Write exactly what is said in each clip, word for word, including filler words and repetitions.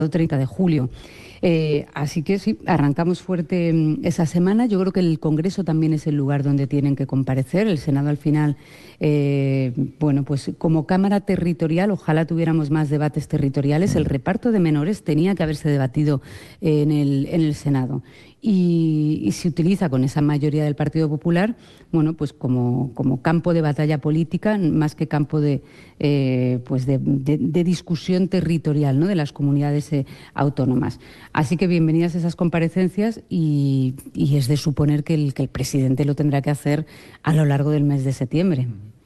treinta de julio. Eh, así que sí, arrancamos fuerte esa semana. Yo creo que el Congreso también es el lugar donde tienen que comparecer. El Senado al final, eh, bueno, pues como Cámara territorial, ojalá tuviéramos más debates territoriales. El reparto de menores tenía que haberse debatido en el, en el Senado. Y, y se utiliza con esa mayoría del Partido Popular, bueno, pues como, como campo de batalla política, más que campo de, eh, pues de, de, de discusión territorial, ¿no?, de las comunidades eh, autónomas. Así que bienvenidas esas comparecencias y, y es de suponer que el, que el presidente lo tendrá que hacer a lo largo del mes de septiembre.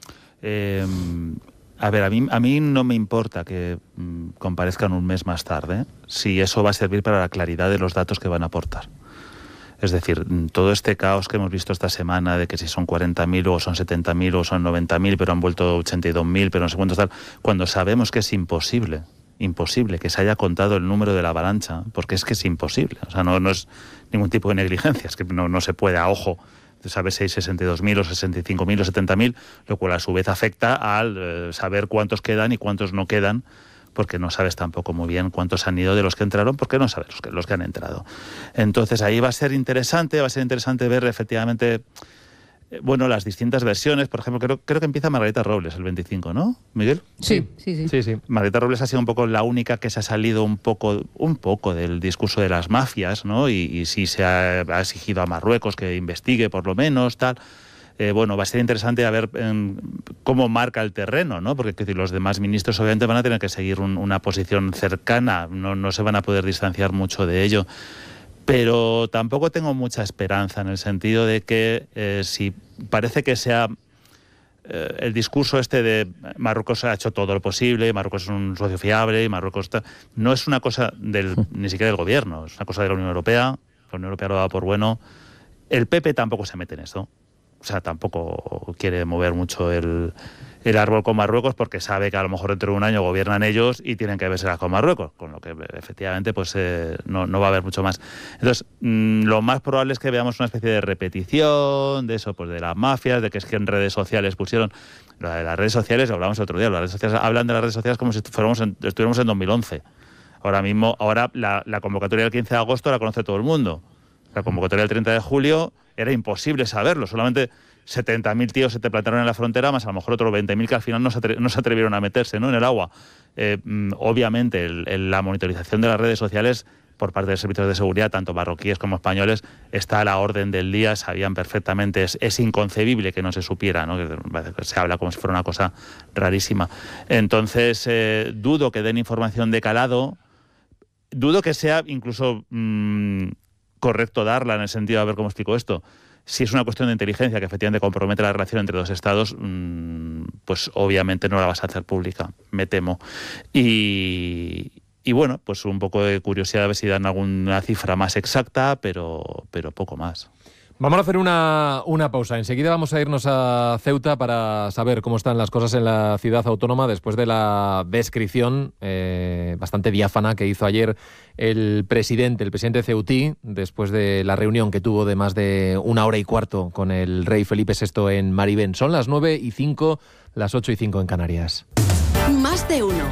Eh, a ver, a mí, a mí no me importa que mm, comparezcan un mes más tarde, si eso va a servir para la claridad de los datos que van a aportar. Es decir, todo este caos que hemos visto esta semana de que si son cuarenta mil o son setenta mil o son noventa mil, pero han vuelto ochenta y dos mil, pero no sé cuántos tal, cuando sabemos que es imposible, imposible que se haya contado el número de la avalancha, porque es que es imposible. O sea, no, no es ningún tipo de negligencia, es que no, no se puede a ojo saber si hay sesenta y dos mil o sesenta y cinco mil o setenta mil, lo cual a su vez afecta al eh, saber cuántos quedan y cuántos no quedan, porque no sabes tampoco muy bien cuántos han ido de los que entraron, porque no sabes los que, los que han entrado. Entonces ahí va a ser interesante, va a ser interesante ver efectivamente, eh, bueno, las distintas versiones. Por ejemplo, creo, creo que empieza Margarita Robles el veinticinco, ¿no, Miguel? Sí, sí, sí. sí, sí. Margarita Robles ha sido un poco la única que se ha salido un poco, un poco del discurso de las mafias, ¿no? Y, y sí se ha, ha exigido a Marruecos que investigue por lo menos, tal. Eh, bueno, va a ser interesante a ver eh, cómo marca el terreno, ¿no? Porque decir, los demás ministros obviamente van a tener que seguir un, una posición cercana, no, no se van a poder distanciar mucho de ello. Pero tampoco tengo mucha esperanza en el sentido de que eh, si parece que sea eh, el discurso este de Marruecos ha hecho todo lo posible, Marruecos es un socio fiable, y Marruecos está, no es una cosa del, ni siquiera del gobierno, es una cosa de la Unión Europea, la Unión Europea lo da por bueno. El P P tampoco se mete en esto. O sea, tampoco quiere mover mucho el, el árbol con Marruecos porque sabe que a lo mejor dentro de un año gobiernan ellos y tienen que verse con Marruecos, con lo que efectivamente pues eh, no, no va a haber mucho más. Entonces, mmm, lo más probable es que veamos una especie de repetición de eso, pues de las mafias, de que es que en redes sociales pusieron... Lo de las redes sociales, lo hablamos el otro día, las redes sociales hablan de las redes sociales como si fuéramos en, estuviéramos en dos mil once. Ahora mismo, ahora la, la convocatoria del quince de agosto la conoce todo el mundo. La convocatoria del treinta de julio era imposible saberlo, solamente setenta mil tíos se te plantaron en la frontera, más a lo mejor otros veinte mil que al final no se, atre- no se atrevieron a meterse, ¿no?, en el agua. Eh, obviamente, el, el, la monitorización de las redes sociales por parte de servicios de seguridad, tanto marroquíes como españoles, está a la orden del día, sabían perfectamente, es, es inconcebible que no se supiera, ¿no?, que se habla como si fuera una cosa rarísima. Entonces, eh, dudo que den información de calado, dudo que sea incluso... Mmm, correcto darla en el sentido de a ver cómo explico esto. Si es una cuestión de inteligencia que efectivamente compromete la relación entre dos estados, mmm, pues obviamente no la vas a hacer pública, me temo. Y, y bueno, pues un poco de curiosidad a ver si dan alguna cifra más exacta, pero, pero poco más. Vamos a hacer una, una pausa. Enseguida vamos a irnos a Ceuta para saber cómo están las cosas en la ciudad autónoma después de la descripción eh, bastante diáfana que hizo ayer el presidente, el presidente ceutí, después de la reunión que tuvo de más de una hora y cuarto con el rey Felipe sexto en Maribén. Son las nueve y cinco, las ocho y cinco en Canarias. Más de uno.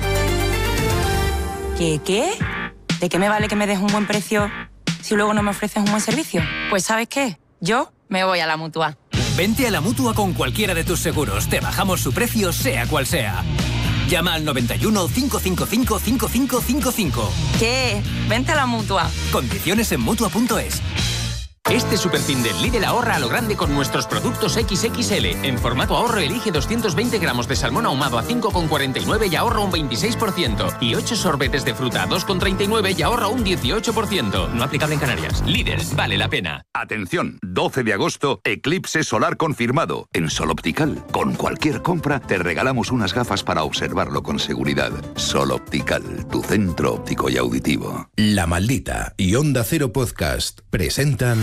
¿Qué, qué? ¿De qué me vale que me des un buen precio si luego no me ofreces un buen servicio? Pues ¿sabes qué? Yo me voy a la Mutua. Vente a la Mutua con cualquiera de tus seguros. Te bajamos su precio, sea cual sea. Llama al noventa y uno, cinco cinco cinco, cinco cinco cinco cinco. ¿Qué? Vente a la Mutua. Condiciones en Mutua punto es. Este superfin del Lidl ahorra a lo grande con nuestros productos equis equis ele. En formato ahorro elige doscientos veinte gramos de salmón ahumado a cinco con cuarenta y nueve y ahorra un veintiséis por ciento. Y ocho sorbetes de fruta a dos con treinta y nueve y ahorra un dieciocho por ciento. No aplicable en Canarias. Lidl, vale la pena. Atención, doce de agosto, eclipse solar confirmado. En Sol Optical, con cualquier compra, te regalamos unas gafas para observarlo con seguridad. Sol Optical, tu centro óptico y auditivo. La Maldita y Onda Cero Podcast presentan...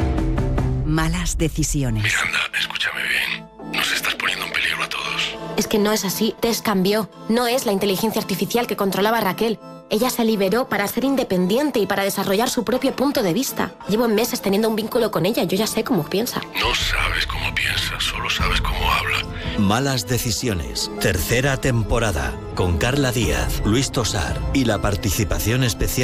Malas decisiones. Miranda, escúchame bien. Nos estás poniendo en peligro a todos. Es que no es así. Tess cambió. No es la inteligencia artificial que controlaba a Raquel. Ella se liberó para ser independiente y para desarrollar su propio punto de vista. Llevo meses teniendo un vínculo con ella. Yo ya sé cómo piensa. No sabes cómo piensa, solo sabes cómo habla. Malas decisiones. Tercera temporada. Con Carla Díaz, Luis Tosar y la participación especial